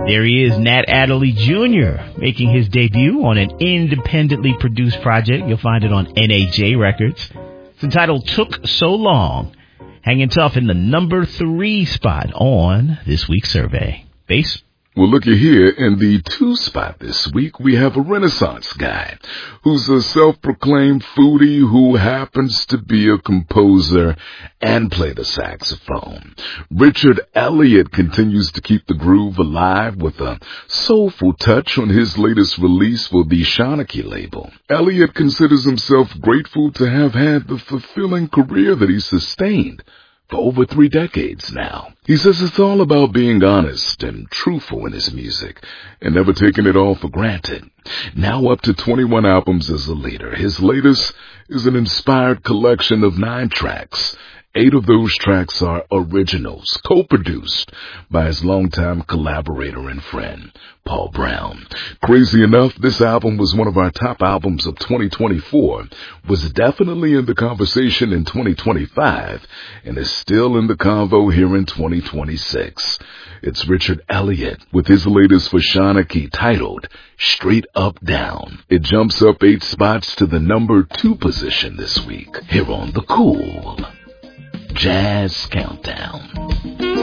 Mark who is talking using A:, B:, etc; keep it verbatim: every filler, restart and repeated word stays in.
A: There he is, Nat Adderley Junior, making his debut on an independently produced project. You'll find it on N A J Records. It's entitled Took So Long, hanging tough in the number three spot on this week's survey. Bass?
B: Well, looky here, in the two spot this week, we have a Renaissance guy who's a self-proclaimed foodie who happens to be a composer and play the saxophone. Richard Elliott continues to keep the groove alive with a soulful touch on his latest release for the Shanachie label. Elliott considers himself grateful to have had the fulfilling career that he sustained for over three decades now. He says it's all about being honest and truthful in his music and never taking it all for granted. Now up to twenty-one albums as a leader, his latest is an inspired collection of nine tracks. Eight of those tracks are originals, co-produced by his longtime collaborator and friend, Paul Brown. Crazy enough, this album was one of our top albums of twenty twenty-four, was definitely in the conversation in twenty twenty-five, and is still in the convo here in twenty twenty-six. It's Richard Elliott with his latest for Shanachie titled Straight Up Down. It jumps up eight spots to the number two position this week here on The Cool Jazz Countdown.